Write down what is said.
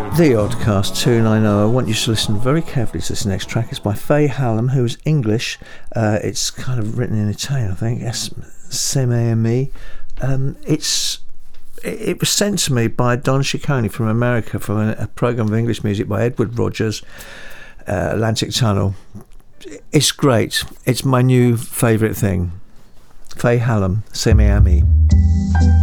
The Oddcast 290. I want you to listen very carefully to this next track. It's by Faye Hallam, who's English. It's kind of written in Italian, I think. S-M-A-M-E. It was sent to me by Don Ciccone from America from a program of English music by Edward Rogers, Atlantic Tunnel. It's great. It's my new favourite thing. Faye Hallam, Se Me Ami.